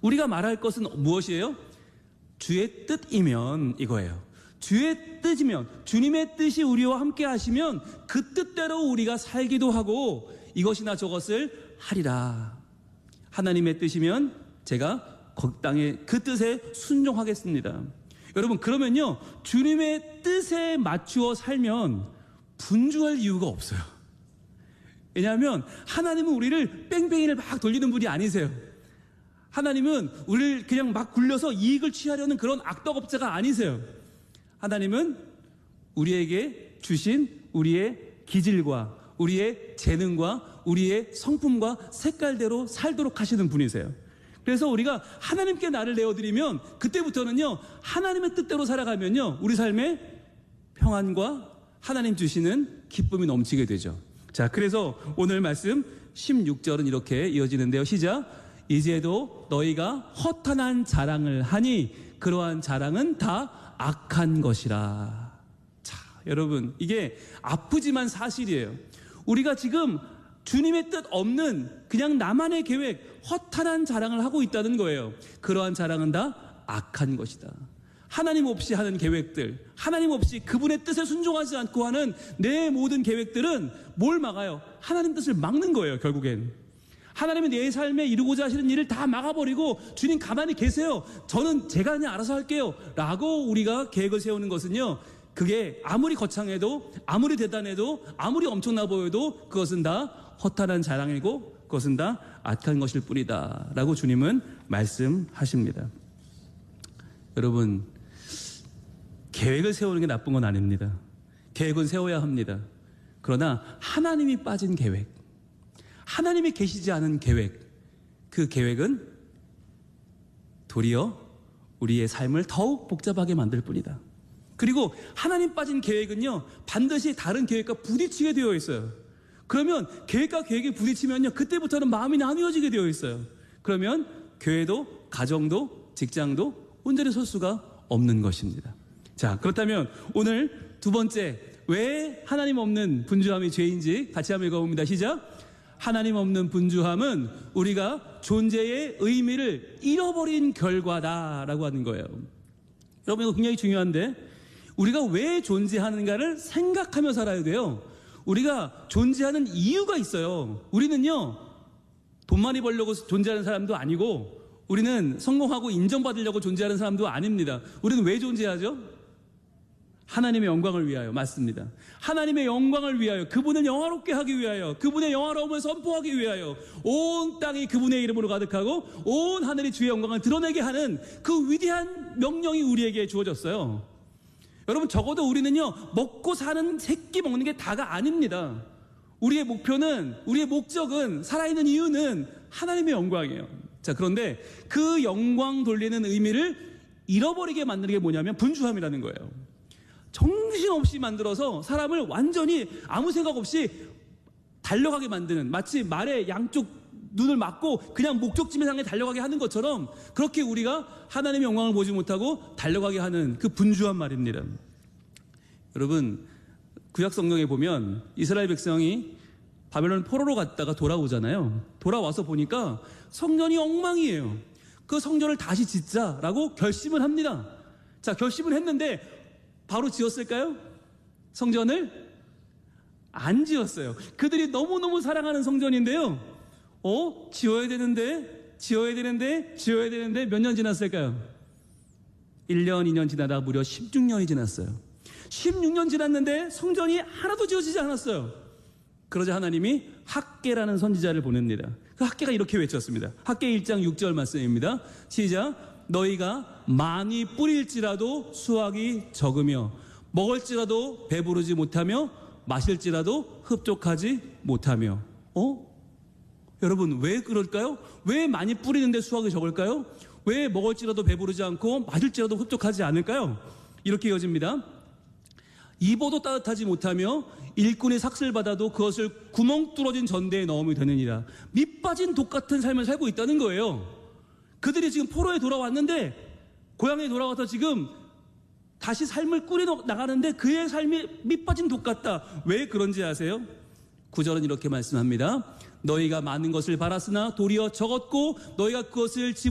우리가 말할 것은 무엇이에요? 주의 뜻이면 이거예요. 주의 뜻이면, 주님의 뜻이 우리와 함께 하시면 그 뜻대로 우리가 살기도 하고 이것이나 저것을 하리라. 하나님의 뜻이면 제가 그 땅에 그 뜻에 순종하겠습니다. 여러분, 그러면요, 주님의 뜻에 맞추어 살면 분주할 이유가 없어요. 왜냐하면 하나님은 우리를 뺑뺑이를 막 돌리는 분이 아니세요. 하나님은 우리를 그냥 막 굴려서 이익을 취하려는 그런 악덕업자가 아니세요. 하나님은 우리에게 주신 우리의 기질과 우리의 재능과 우리의 성품과 색깔대로 살도록 하시는 분이세요. 그래서 우리가 하나님께 나를 내어드리면 그때부터는요, 하나님의 뜻대로 살아가면요, 우리 삶에 평안과 하나님 주시는 기쁨이 넘치게 되죠. 자, 그래서 오늘 말씀 16절은 이렇게 이어지는데요. 시작. 이제도 너희가 허탄한 자랑을 하니 그러한 자랑은 다 악한 것이라. 자, 여러분, 이게 아프지만 사실이에요. 우리가 지금 주님의 뜻 없는 그냥 나만의 계획, 허탄한 자랑을 하고 있다는 거예요. 그러한 자랑은 다 악한 것이다. 하나님 없이 하는 계획들, 하나님 없이 그분의 뜻에 순종하지 않고 하는 내 모든 계획들은 뭘 막아요? 하나님 뜻을 막는 거예요, 결국엔. 하나님은 내 삶에 이루고자 하시는 일을 다 막아버리고 주님 가만히 계세요. 저는 제가 그냥 알아서 할게요. 라고 우리가 계획을 세우는 것은요, 그게 아무리 거창해도 아무리 대단해도 아무리 엄청나 보여도 그것은 다 허탄한 자랑이고 그것은 다 악한 것일 뿐이다 라고 주님은 말씀하십니다. 여러분, 계획을 세우는 게 나쁜 건 아닙니다. 계획은 세워야 합니다. 그러나 하나님이 빠진 계획, 하나님이 계시지 않은 계획, 그 계획은 도리어 우리의 삶을 더욱 복잡하게 만들 뿐이다. 그리고 하나님 빠진 계획은요, 반드시 다른 계획과 부딪히게 되어 있어요. 그러면 계획과 계획이 부딪히면요, 그때부터는 마음이 나뉘어지게 되어 있어요. 그러면 교회도 가정도 직장도 온전히 설 수가 없는 것입니다. 자, 그렇다면 오늘 두 번째, 왜 하나님 없는 분주함이 죄인지 같이 한번 읽어봅니다. 시작. 하나님 없는 분주함은 우리가 존재의 의미를 잃어버린 결과다라고 하는 거예요. 여러분, 이거 굉장히 중요한데, 우리가 왜 존재하는가를 생각하며 살아야 돼요. 우리가 존재하는 이유가 있어요. 우리는요, 돈 많이 벌려고 존재하는 사람도 아니고, 우리는 성공하고 인정받으려고 존재하는 사람도 아닙니다. 우리는 왜 존재하죠? 하나님의 영광을 위하여. 맞습니다. 하나님의 영광을 위하여, 그분을 영화롭게 하기 위하여, 그분의 영화로움을 선포하기 위하여 온 땅이 그분의 이름으로 가득하고 온 하늘이 주의 영광을 드러내게 하는 그 위대한 명령이 우리에게 주어졌어요. 여러분, 적어도 우리는요, 먹고 사는 새끼 먹는 게 다가 아닙니다. 우리의 목표는, 우리의 목적은, 살아있는 이유는 하나님의 영광이에요. 자, 그런데 그 영광 돌리는 의미를 잃어버리게 만드는 게 뭐냐면 분주함이라는 거예요. 정신없이 만들어서 사람을 완전히 아무 생각 없이 달려가게 만드는, 마치 말에 양쪽 눈을 막고 그냥 목적지면 향해 달려가게 하는 것처럼 그렇게 우리가 하나님의 영광을 보지 못하고 달려가게 하는 그 분주한 말입니다. 여러분, 구약 성경에 보면 이스라엘 백성이 바벨론 포로로 갔다가 돌아오잖아요. 돌아와서 보니까 성전이 엉망이에요. 그 성전을 다시 짓자라고 결심을 합니다. 자, 결심을 했는데 바로 지었을까요? 성전을 안 지었어요. 그들이 너무너무 사랑하는 성전인데요. 지어야 되는데 몇 년 지났을까요? 1년, 2년 지나다 무려 16년이 지났어요. 16년 지났는데 성전이 하나도 지어지지 않았어요. 그러자 하나님이 학개라는 선지자를 보냅니다. 그 학개가 이렇게 외쳤습니다. 학개 1장 6절 말씀입니다. 시작. 너희가 많이 뿌릴지라도 수확이 적으며 먹을지라도 배부르지 못하며 마실지라도 흡족하지 못하며. 여러분, 왜 그럴까요? 왜 많이 뿌리는데 수확이 적을까요? 왜 먹을지라도 배부르지 않고 마실지라도 흡족하지 않을까요? 이렇게 이어집니다. 입어도 따뜻하지 못하며 일꾼이 삭슬 받아도 그것을 구멍 뚫어진 전대에 넣으면 되느니라. 밑 빠진 독 같은 삶을 살고 있다는 거예요. 그들이 지금 포로에 돌아왔는데, 고향에 돌아와서 지금 다시 삶을 꾸려 나가는데 그의 삶이 밑 빠진 독 같다. 왜 그런지 아세요? 9절은 이렇게 말씀합니다. 너희가 많은 것을 바랐으나 도리어 적었고 너희가 그것을